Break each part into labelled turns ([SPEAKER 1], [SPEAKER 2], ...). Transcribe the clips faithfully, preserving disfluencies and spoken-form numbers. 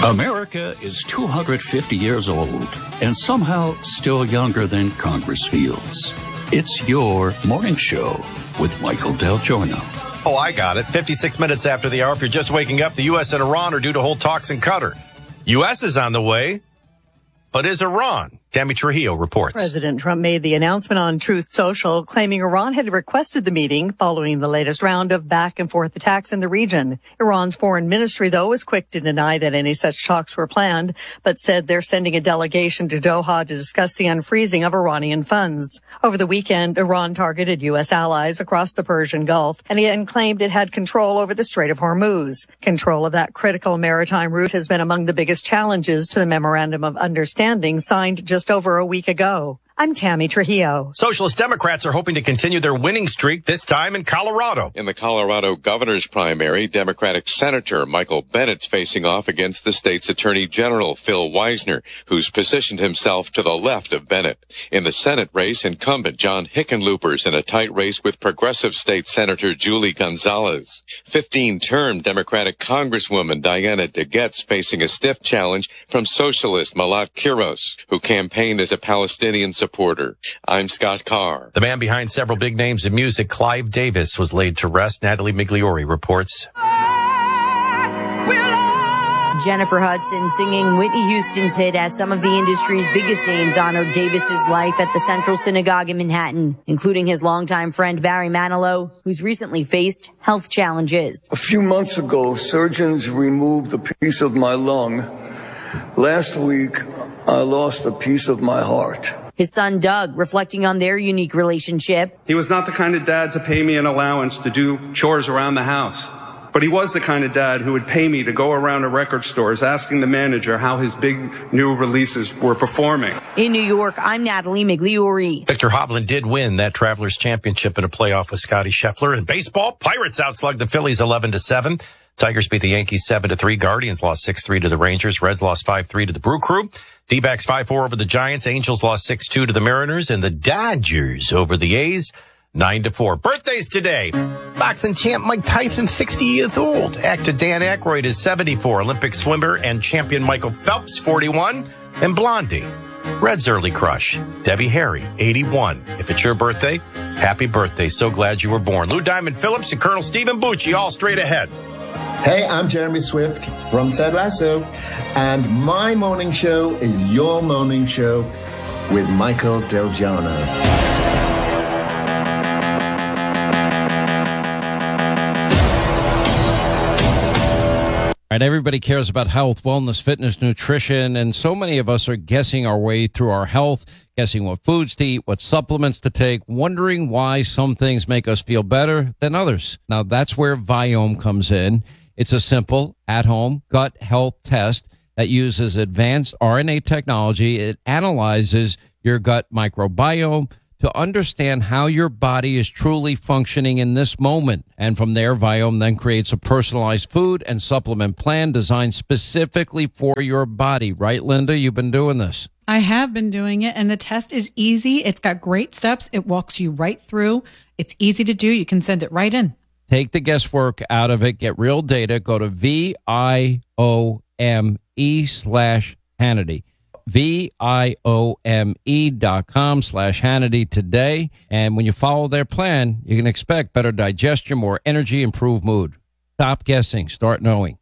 [SPEAKER 1] America is two hundred fifty years old and somehow still younger than Congress feels. It's your morning show with Michael Del Giorno.
[SPEAKER 2] Oh, I got it. fifty-six minutes after the hour. If you're just waking up, the U S and Iran are due to hold talks in Qatar. U S is on the way, but is Iran? Tammy Trujillo reports.
[SPEAKER 3] President Trump made the announcement on Truth Social, claiming Iran had requested the meeting following the latest round of back-and-forth attacks in the region. Iran's foreign ministry, though, was quick to deny that any such talks were planned, but said they're sending a delegation to Doha to discuss the unfreezing of Iranian funds. Over the weekend, Iran targeted U S allies across the Persian Gulf and again claimed it had control over the Strait of Hormuz. Control of that critical maritime route has been among the biggest challenges to the Memorandum of Understanding signed just Just over a week ago. I'm Tammy Trujillo.
[SPEAKER 2] Socialist Democrats are hoping to continue their winning streak, this time in Colorado.
[SPEAKER 4] In the Colorado governor's primary, Democratic Senator Michael Bennett's facing off against the state's Attorney General, Phil Weisner, who's positioned himself to the left of Bennett. In the Senate race, incumbent John Hickenlooper's in a tight race with progressive state Senator Julie Gonzalez. fifteen-term Democratic Congresswoman Diana DeGette's facing a stiff challenge from socialist Malat Kiros, who campaigned as a Palestinian supporter. Supporter. I'm Scott Carr.
[SPEAKER 2] The man behind several big names in music, Clive Davis, was laid to rest. Natalie Migliori reports.
[SPEAKER 5] Jennifer Hudson singing Whitney Houston's hit as some of the industry's biggest names honored Davis's life at the Central Synagogue in Manhattan, including his longtime friend Barry Manilow, who's recently faced health challenges.
[SPEAKER 6] A few months ago, surgeons removed a piece of my lung. Last week, I lost a piece of my heart.
[SPEAKER 5] His son, Doug, reflecting on their unique relationship.
[SPEAKER 7] He was not the kind of dad to pay me an allowance to do chores around the house. But he was the kind of dad who would pay me to go around to record stores asking the manager how his big new releases were performing.
[SPEAKER 5] In New York, I'm Natalie Migliori.
[SPEAKER 2] Victor Hovland did win that Travelers Championship in a playoff with Scotty Scheffler. In baseball, Pirates outslugged the Phillies eleven to seven. Tigers beat the Yankees seven to three. Guardians lost six three to the Rangers. Reds lost five three to the Brew Crew. D-backs five four over the Giants. Angels lost six two to the Mariners. And the Dodgers over the A's nine to four. Birthdays today. Boxing champ Mike Tyson, sixty years old. Actor Dan Aykroyd is seventy-four. Olympic swimmer and champion Michael Phelps, forty-one. And Blondie, Red's early crush, Debbie Harry, eighty-one. If it's your birthday, happy birthday. So glad you were born. Lou Diamond Phillips and Colonel Stephen Bucci, all straight ahead.
[SPEAKER 8] Hey, I'm Jeremy Swift from Ted Lasso, and my morning show is your morning show with Michael Del Giorno.
[SPEAKER 9] All right, everybody cares about health, wellness, fitness, nutrition, and so many of us are guessing our way through our health, guessing what foods to eat, what supplements to take, wondering why some things make us feel better than others. Now, that's where Viome comes in. It's a simple, at-home gut health test that uses advanced R N A technology. It analyzes your gut microbiome to understand how your body is truly functioning in this moment. And from there, Viome then creates a personalized food and supplement plan designed specifically for your body. Right, Linda? You've been doing this.
[SPEAKER 10] I have been doing it, and the test is easy. It's got great steps. It walks you right through. It's easy to do. You can send it right in.
[SPEAKER 9] Take the guesswork out of it. Get real data. Go to V I O M E slash Hannity. V I O M E dot com slash Hannity today. And when you follow their plan, you can expect better digestion, more energy, improved mood. Stop guessing. Start knowing.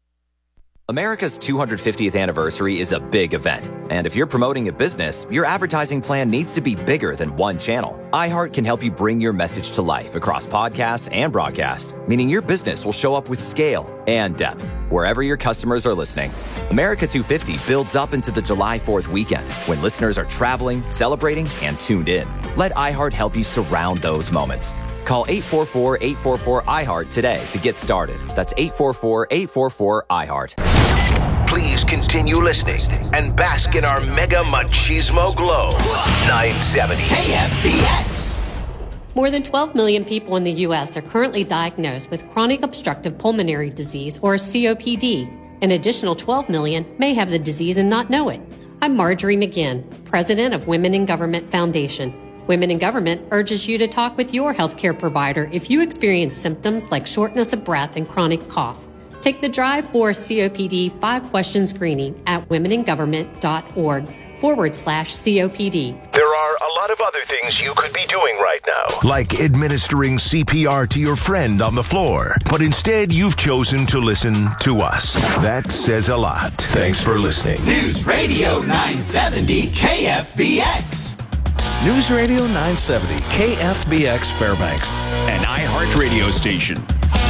[SPEAKER 11] America's two hundred fiftieth anniversary is a big event. And if you're promoting a business, your advertising plan needs to be bigger than one channel. iHeart can help you bring your message to life across podcasts and broadcast, meaning your business will show up with scale and depth wherever your customers are listening. America two fifty builds up into the July fourth weekend when listeners are traveling, celebrating, and tuned in. Let iHeart help you surround those moments. Call eight four four, eight four four, I heart today to get started. That's eight four four, eight four four, I heart.
[SPEAKER 12] Please continue listening and bask in our mega machismo glow. nine seventy K F B X.
[SPEAKER 13] More than twelve million people in the U S are currently diagnosed with chronic obstructive pulmonary disease, or C O P D. An additional twelve million may have the disease and not know it. I'm Marjorie McGinn, president of Women in Government Foundation. Women in Government urges you to talk with your healthcare provider if you experience symptoms like shortness of breath and chronic cough. Take the drive for C O P D five question screening at womeningovernment.org forward slash COPD.
[SPEAKER 12] There are a lot of other things you could be doing right now.
[SPEAKER 14] Like administering C P R to your friend on the floor. But instead, you've chosen to listen to us. That says a lot. Thanks for listening.
[SPEAKER 15] News Radio nine seventy K F B X.
[SPEAKER 16] News Radio nine seventy K F B X Fairbanks.
[SPEAKER 17] An iHeartRadio station.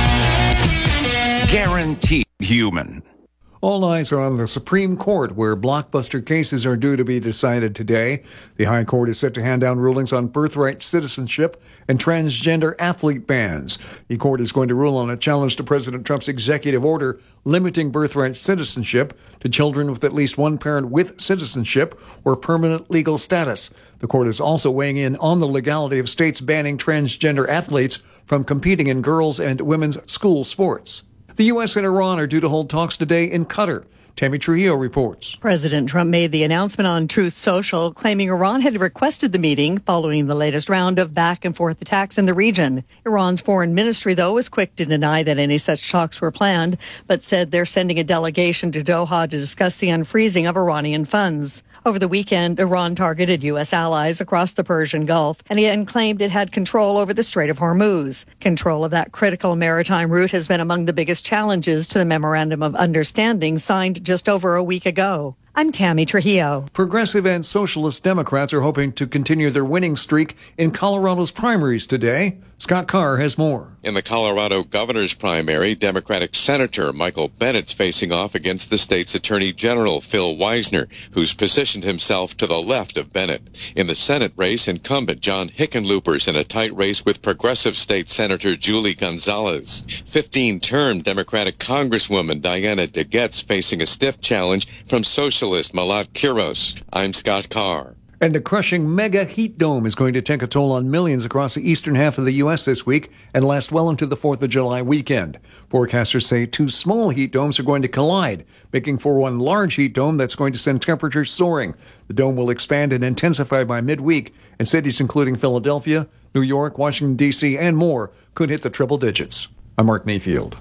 [SPEAKER 17] Guaranteed human.
[SPEAKER 18] All eyes are on the Supreme Court, where blockbuster cases are due to be decided today. The High Court is set to hand down rulings on birthright citizenship and transgender athlete bans. The court is going to rule on a challenge to President Trump's executive order limiting birthright citizenship to children with at least one parent with citizenship or permanent legal status. The court is also weighing in on the legality of states banning transgender athletes from competing in girls' and women's school sports. The U S and Iran are due to hold talks today in Qatar. Tammy Trujillo reports.
[SPEAKER 3] President Trump made the announcement on Truth Social, claiming Iran had requested the meeting following the latest round of back-and-forth attacks in the region. Iran's foreign ministry, though, was quick to deny that any such talks were planned, but said they're sending a delegation to Doha to discuss the unfreezing of Iranian funds. Over the weekend, Iran targeted U S allies across the Persian Gulf and again claimed it had control over the Strait of Hormuz. Control of that critical maritime route has been among the biggest challenges to the Memorandum of Understanding signed just over a week ago. I'm Tammy Trujillo.
[SPEAKER 18] Progressive and Socialist Democrats are hoping to continue their winning streak in Colorado's primaries today. Scott Carr has more.
[SPEAKER 4] In the Colorado governor's primary, Democratic Senator Michael Bennett's facing off against the state's Attorney General Phil Weisner, who's positioned himself to the left of Bennett. In the Senate race, incumbent John Hickenlooper's in a tight race with progressive state Senator Julie Gonzalez. fifteen-term Democratic Congresswoman Diana DeGette's facing a stiff challenge from Socialist Malat Quiros. I'm Scott Carr.
[SPEAKER 18] And a crushing mega heat dome is going to take a toll on millions across the eastern half of the U S this week and last well into the fourth of July weekend. Forecasters say two small heat domes are going to collide, making for one large heat dome that's going to send temperatures soaring. The dome will expand and intensify by midweek, and cities including Philadelphia, New York, Washington, D C, and more could hit the triple digits. I'm Mark Mayfield.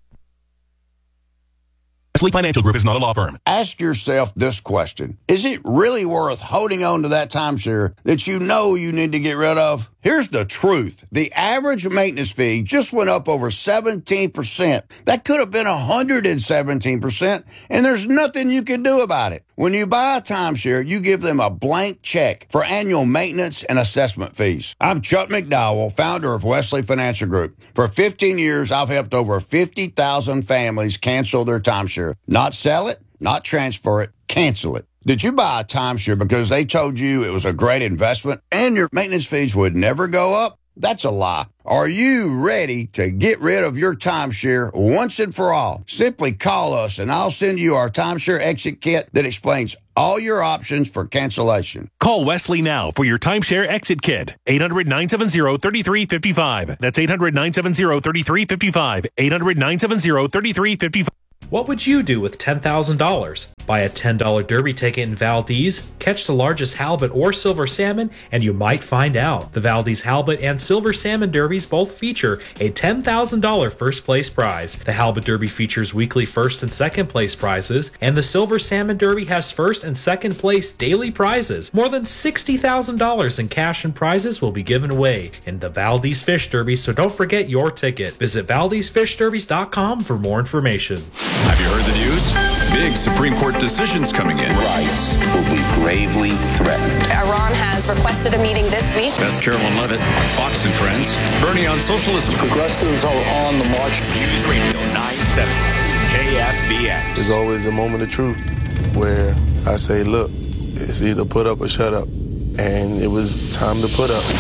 [SPEAKER 19] Wesley Financial Group is not a law firm.
[SPEAKER 20] Ask yourself this question. Is it really worth holding on to that timeshare that you know you need to get rid of? Here's the truth. The average maintenance fee just went up over seventeen percent. That could have been one hundred seventeen percent, and there's nothing you can do about it. When you buy a timeshare, you give them a blank check for annual maintenance and assessment fees. I'm Chuck McDowell, founder of Wesley Financial Group. For fifteen years, I've helped over fifty thousand families cancel their timeshare. Not sell it, not transfer it, cancel it. Did you buy a timeshare because they told you it was a great investment and your maintenance fees would never go up? That's a lie. Are you ready to get rid of your timeshare once and for all? Simply call us and I'll send you our timeshare exit kit that explains all your options for cancellation.
[SPEAKER 19] Call Wesley now for your timeshare exit kit. eight hundred, nine seven zero, three three five five. That's eight hundred, nine seven zero, three three five five. eight hundred, nine seven zero, three three five five.
[SPEAKER 21] What would you do with ten thousand dollars? Buy a ten dollar derby ticket in Valdez, catch the largest halibut or silver salmon, and you might find out. The Valdez Halibut and Silver Salmon Derbies both feature a ten thousand dollars first place prize. The Halibut Derby features weekly first and second place prizes, and the Silver Salmon Derby has first and second place daily prizes. More than sixty thousand dollars in cash and prizes will be given away in the Valdez Fish Derby, so don't forget your ticket. Visit Valdez Fish Derbies dot com for more information.
[SPEAKER 17] Have you heard the news? Big Supreme Court decisions coming in.
[SPEAKER 22] Rights will be gravely threatened.
[SPEAKER 23] Iran has requested a meeting this week.
[SPEAKER 17] That's Carolyn Levitt on Fox and Friends. Bernie on socialism.
[SPEAKER 24] Progressives are on the march.
[SPEAKER 17] News Radio nine seventy K F B X.
[SPEAKER 25] There's always a moment of truth where I say, look, it's either put up or shut up. And it was time to put up.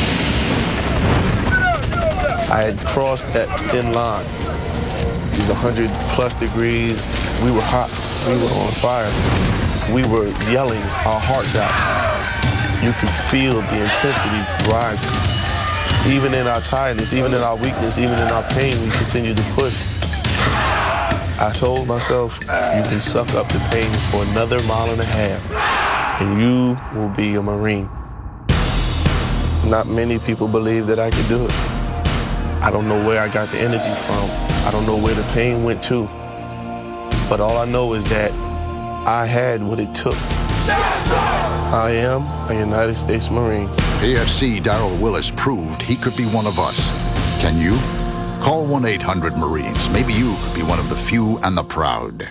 [SPEAKER 25] I had crossed that thin line. It was one hundred plus degrees. We were hot. We were on fire. We were yelling our hearts out. You could feel the intensity rising. Even in our tiredness, even in our weakness, even in our pain, we continued to push. I told myself, you can suck up the pain for another mile and a half, and you will be a Marine. Not many people believe that I could do it. I don't know where I got the energy from. I don't know where the pain went to, But all I know is that I had what it took. I am a United States Marine.
[SPEAKER 1] A F C Darrell Willis proved he could be one of us. Can you? Call one eight hundred Marines. Maybe you could be one of the few and the proud.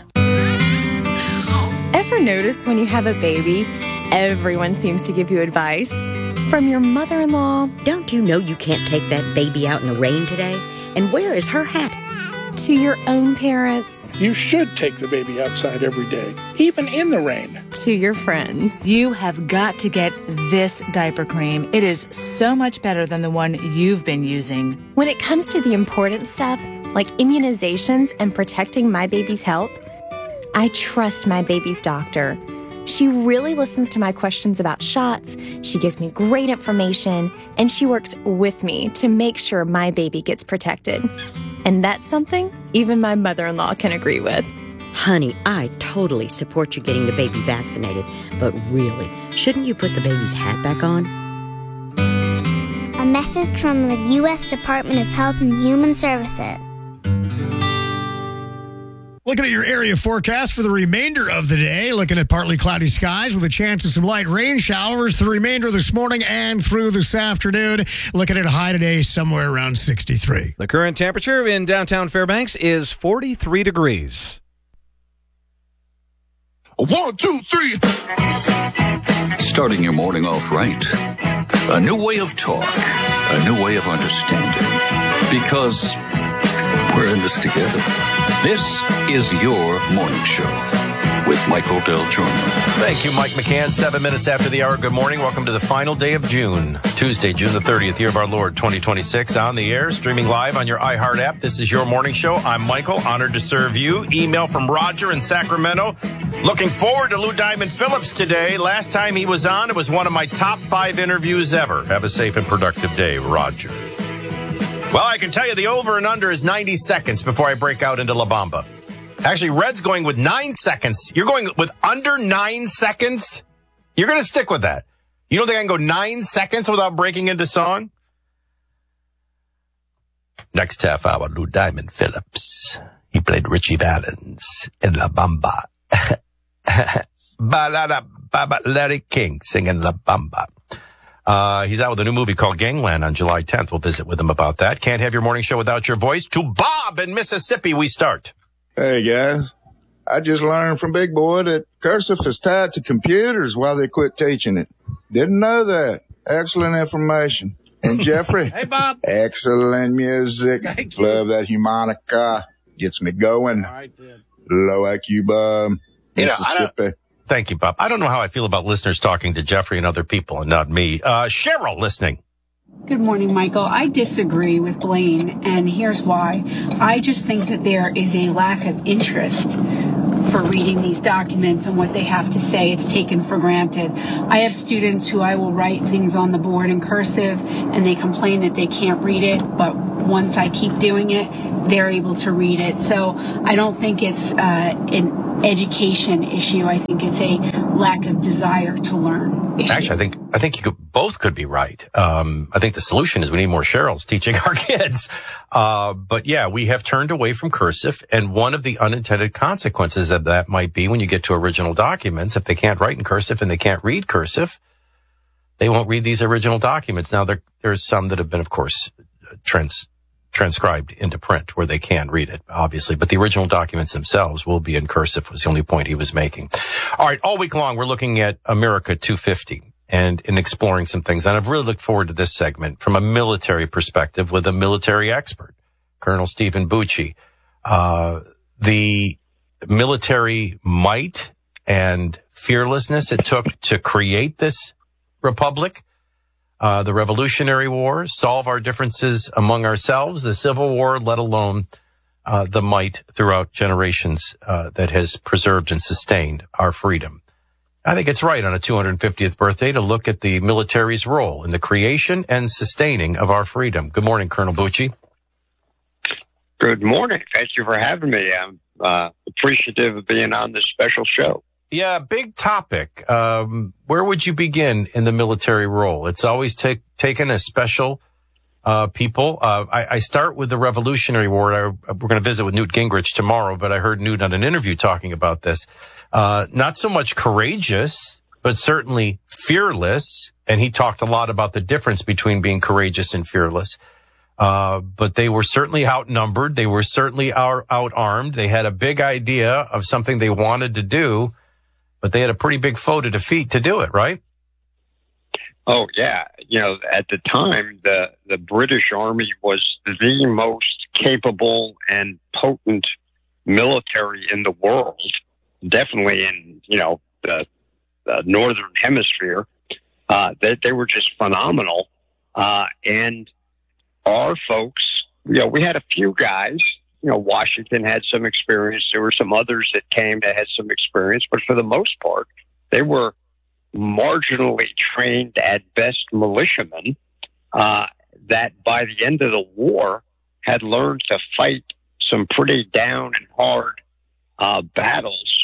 [SPEAKER 2] Ever notice when you have a baby, everyone seems to give you advice? From your mother-in-law.
[SPEAKER 5] Don't you know you can't take that baby out in the rain today? And where is her hat?
[SPEAKER 2] To your own parents.
[SPEAKER 6] You should take the baby outside every day, even in the rain.
[SPEAKER 2] To your friends.
[SPEAKER 7] You have got to get this diaper cream. It is so much better than the one you've been using.
[SPEAKER 2] When it comes to the important stuff, like immunizations and protecting my baby's health, I trust my baby's doctor. She really listens to my questions about shots, she gives me great information, and she works with me to make sure my baby gets protected. And that's something even my mother-in-law can agree with.
[SPEAKER 5] Honey, I totally support you getting the baby vaccinated, but really, shouldn't you put the baby's hat back on?
[SPEAKER 26] A message from the U S Department of Health and Human Services.
[SPEAKER 27] Looking at your area forecast for the remainder of the day, looking at partly cloudy skies with a chance of some light rain showers for the remainder of this morning and through this afternoon. Looking at a high today somewhere around sixty-three.
[SPEAKER 28] The current temperature in downtown Fairbanks is forty-three degrees.
[SPEAKER 14] One, two, three.
[SPEAKER 29] Starting your morning off right. A new way of talk. A new way of understanding. Because we're in this together. This is your morning show with Michael Del Giorno.
[SPEAKER 30] Thank you, Mike McCann. Seven minutes after the hour. Good morning. Welcome to the final day of June. Tuesday, June the thirtieth, year of our Lord, twenty twenty-six. On the air, streaming live on your iHeart app. This is your morning show. I'm Michael. Honored to serve you. Email from Roger in Sacramento. Looking forward to Lou Diamond Phillips today. Last time he was on, it was one of my top five interviews ever. Have a safe and productive day, Roger. Well, I can tell you the over and under is ninety seconds before I break out into La Bamba. Actually, Red's going with nine seconds. You're going with under nine seconds? You're going to stick with that. You don't think I can go nine seconds without breaking into song? Next half hour, Lou Diamond Phillips. He played Richie Valens in La Bamba. Larry King singing La Bamba. Uh, he's out with a new movie called Gangland on July tenth. We'll visit with him about that. Can't have your morning show without your voice. To Bob in Mississippi, we start.
[SPEAKER 31] Hey, guys. I just learned from Big Boy that cursive is tied to computers while they quit teaching it. Didn't know that. Excellent information. And Jeffrey.
[SPEAKER 27] Hey, Bob.
[SPEAKER 31] Excellent music.
[SPEAKER 27] Thank you.
[SPEAKER 31] Love that harmonica. Gets me going.
[SPEAKER 27] All right, then.
[SPEAKER 31] Low I Q, Bob.
[SPEAKER 30] You know,
[SPEAKER 31] Mississippi.
[SPEAKER 30] Thank you, Bob. I don't know how I feel about listeners talking to Jeffrey and other people and not me. Uh, Cheryl listening.
[SPEAKER 32] Good morning, Michael. I disagree with Blaine, and here's why. I just think that there is a lack of interest for reading these documents and what they have to say. It's taken for granted. I have students who I will write things on the board in cursive, and they complain that they can't read it, but once I keep doing it, they're able to read it. So I don't think it's uh, an education issue. I think it's a lack of desire to learn issue.
[SPEAKER 30] Actually, I think I think you could, both could be right. Um, I think the solution is we need more Cheryls teaching our kids. Uh, but yeah, we have turned away from cursive, and one of the unintended consequences of that might be when you get to original documents, if they can't write in cursive and they can't read cursive, they won't read these original documents. Now, there there's some that have been, of course, trans. transcribed into print where they can read it, obviously. But the original documents themselves will be in cursive was the only point he was making. All right. All week long, we're looking at America two fifty and in exploring some things. And I've really looked forward to this segment from a military perspective with a military expert, Colonel Stephen Bucci. Uh, the military might and fearlessness it took to create this republic. Uh, the Revolutionary War, solve our differences among ourselves, the Civil War, let alone uh, the might throughout generations uh, that has preserved and sustained our freedom. I think it's right on a two hundred fiftieth birthday to look at the military's role in the creation and sustaining of our freedom. Good morning, Colonel Bucci.
[SPEAKER 33] Good morning. Thank you for having me. I'm uh, appreciative of being on this special show.
[SPEAKER 30] Yeah, big topic. Um, where would you begin in the military role? It's always take, taken a special uh, people. Uh, I, I start with the Revolutionary War. I, we're going to visit with Newt Gingrich tomorrow, but I heard Newt on an interview talking about this. Uh, not so much courageous, but certainly fearless. And he talked a lot about the difference between being courageous and fearless. Uh, but they were certainly outnumbered. They were certainly out, out-armed. They had a big idea of something they wanted to do, but they had a pretty big foe to defeat to do it, right?
[SPEAKER 33] Oh, yeah. You know, at the time, the, the British Army was the most capable and potent military in the world, definitely in, you know, the, the Northern Hemisphere. Uh, they, they were just phenomenal. Uh, and our folks, you know, we had a few guys, you know, Washington had some experience. There were some others that came that had some experience, but for the most part, they were marginally trained at best militiamen, uh, that by the end of the war had learned to fight some pretty down and hard, uh, battles,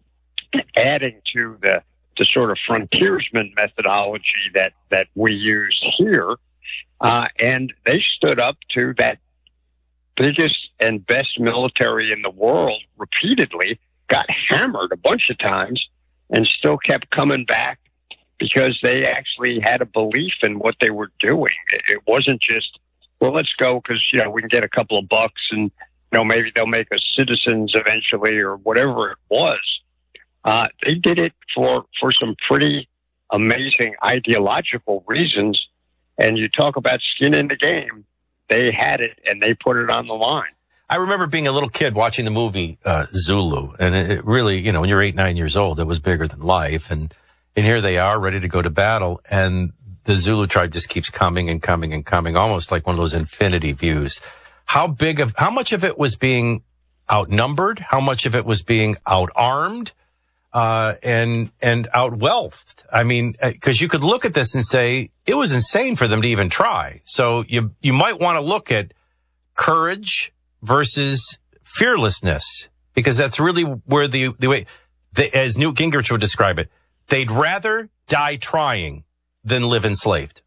[SPEAKER 33] adding to the, the sort of frontiersman methodology that, that we use here. Uh, and they stood up to that biggest and best military in the world repeatedly, got hammered a bunch of times, and still kept coming back because they actually had a belief in what they were doing. It wasn't just, well, let's go because, you know, we can get a couple of bucks and, you know, maybe they'll make us citizens eventually or whatever it was. Uh, they did it for, for some pretty amazing ideological reasons. And you talk about skin in the game. They had it and they put it on the line.
[SPEAKER 30] I remember being a little kid watching the movie uh, Zulu, and it really, you know, when you're eight, nine years old, it was bigger than life. And, and here they are ready to go to battle, and the Zulu tribe just keeps coming and coming and coming, almost like one of those infinity views. How big of, how much of it was being outnumbered? How much of it was being outarmed? Uh, and, and outwealthed. I mean, cause you could look at this and say it was insane for them to even try. So you, you might want to look at courage versus fearlessness, because that's really where the, the way, the, as Newt Gingrich would describe it, they'd rather die trying than live enslaved.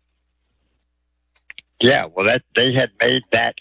[SPEAKER 33] Yeah. Well, that they had made that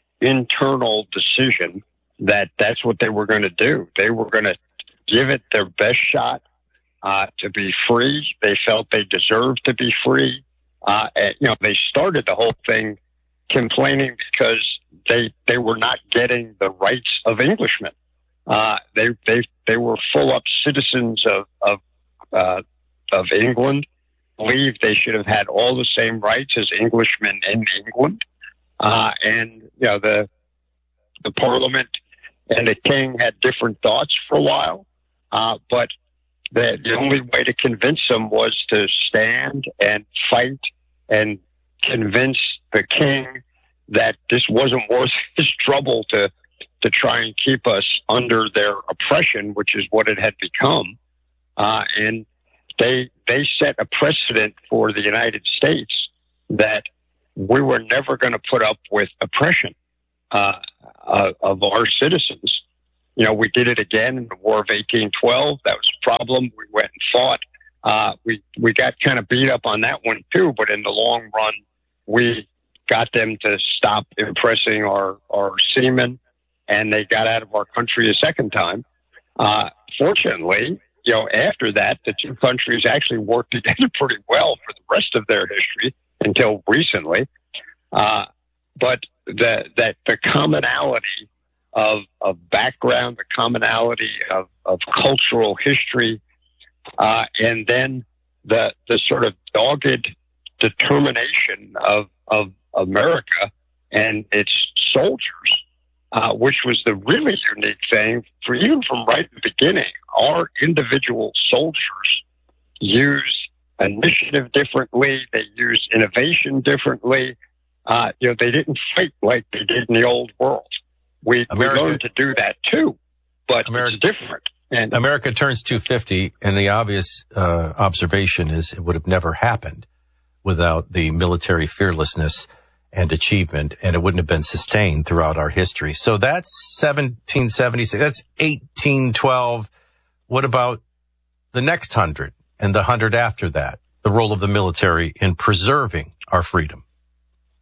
[SPEAKER 33] internal decision that that's what they were going to do. They were going to give it their best shot, uh, to be free. They felt they deserved to be free. Uh, and, you know, they started the whole thing complaining because they, they were not getting the rights of Englishmen. Uh, they, they, they were full up citizens of, of, uh, of England, believed they should have had all the same rights as Englishmen in England. Uh, and, you know, the, the Parliament and the King had different thoughts for a while. Uh, but the, the only way to convince them was to stand and fight and convince the king that this wasn't worth his trouble to, to try and keep us under their oppression, which is what it had become. Uh, and they, they set a precedent for the United States that we were never going to put up with oppression, uh, uh, of our citizens. You know, we did it again in the War of eighteen twelve. That was a problem. We went and fought. Uh, we, we got kind of beat up on that one too, but in the long run, we got them to stop impressing our, our seamen, and they got out of our country a second time. Uh, fortunately, you know, after that, the two countries actually worked together pretty well for the rest of their history until recently. Uh, but the, that the commonality of, of background, the commonality of, of cultural history, uh, and then the, the sort of dogged determination of, of America and its soldiers, uh, which was the really unique thing for even from right at the beginning. Our individual soldiers used initiative differently. They used innovation differently. Uh, you know, they didn't fight like they did in the old world. We, we learned to do that too, but America, it's different. And
[SPEAKER 30] America turns two fifty, and the obvious uh, observation is it would have never happened without the military fearlessness and achievement, and it wouldn't have been sustained throughout our history. So that's seventeen seventy-six. That's eighteen twelve. What about the next hundred and the hundred after that? The role of the military in preserving our freedom.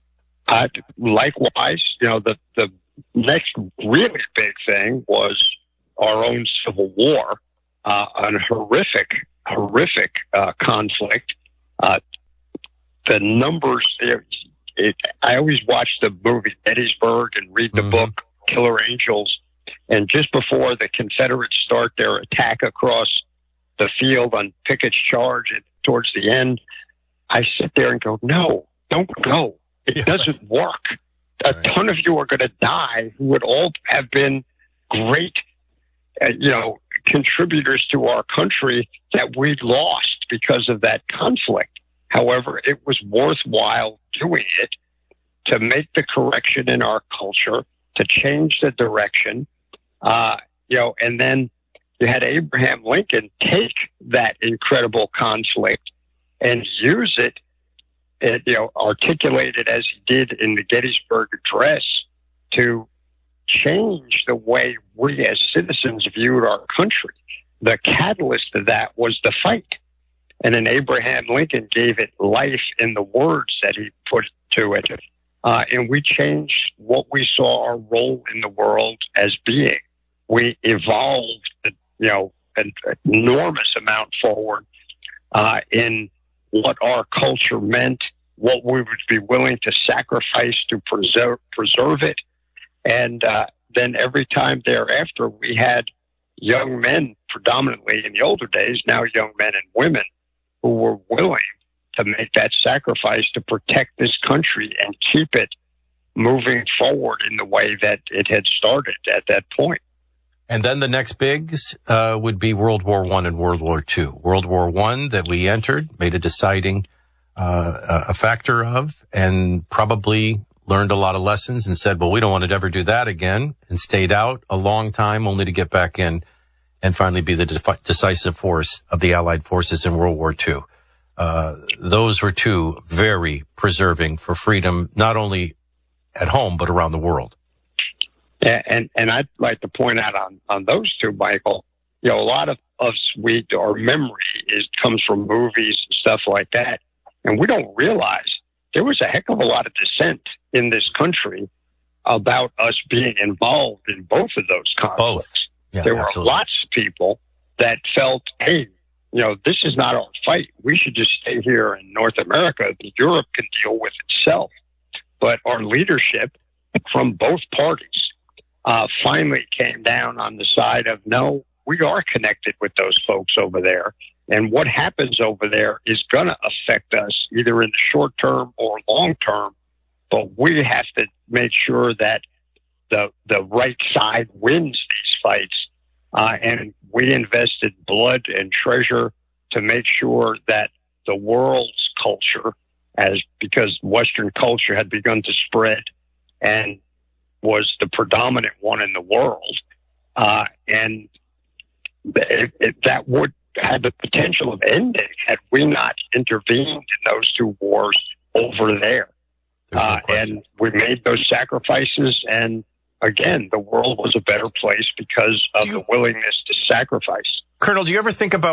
[SPEAKER 33] Uh, likewise, you know, the, the next really big thing was our own Civil War, uh, a horrific, horrific uh, conflict. Uh, the numbers, it, it, I always watch the movie Gettysburg and read the mm-hmm. book Killer Angels. And just before the Confederates start their attack across the field on Pickett's charge and towards the end, I sit there and go, no, don't go. It yeah, doesn't right. work. A right. ton of you are going to die who would all have been great, uh, you know, contributors to our country that we lost because of that conflict. However, it was worthwhile doing it to make the correction in our culture, to change the direction, uh, you know, and then you had Abraham Lincoln take that incredible conflict and use it, and, you know, articulate it as he did in the Gettysburg Address to change the way we as citizens viewed our country. The catalyst of that was the fight. And then Abraham Lincoln gave it life in the words that he put to it. Uh, and we changed what we saw our role in the world as being. We evolved, you know, an enormous amount forward uh, in what our culture meant, what we would be willing to sacrifice to preserve, preserve it. And uh, then every time thereafter, we had young men, predominantly in the older days, now young men and women, who were willing to make that sacrifice to protect this country and keep it moving forward in the way that it had started at that point.
[SPEAKER 30] And then the next bigs uh, would be World War One and World War Two. World War One that we entered, made a deciding uh, a factor of, and probably learned a lot of lessons and said, well, we don't want to ever do that again, and stayed out a long time only to get back in and finally be the de- decisive force of the Allied forces in World War Two. Uh, those were two very preserving for freedom, not only at home, but around the world.
[SPEAKER 33] And and I'd like to point out on, on those two, Michael, you know, a lot of us, we, our memory is comes from movies and stuff like that. And we don't realize there was a heck of a lot of dissent in this country about us being involved in both of those conflicts.
[SPEAKER 30] Both. Yeah,
[SPEAKER 33] there were
[SPEAKER 30] absolutely.
[SPEAKER 33] lots of people that felt, hey, you know, this is not our fight. We should just stay here in North America. Europe can deal with itself. But our leadership from both parties uh, finally came down on the side of, no, we are connected with those folks over there. And what happens over there is going to affect us either in the short term or long term. But we have to make sure that the the right side wins these fights. Uh, and we invested blood and treasure to make sure that the world's culture, as because Western culture had begun to spread and was the predominant one in the world, uh, and it, it, that would have the potential of ending had we not intervened in those two wars over there. Uh, and we made those sacrifices, and again, the world was a better place because of the willingness to sacrifice.
[SPEAKER 30] Colonel, do you ever think about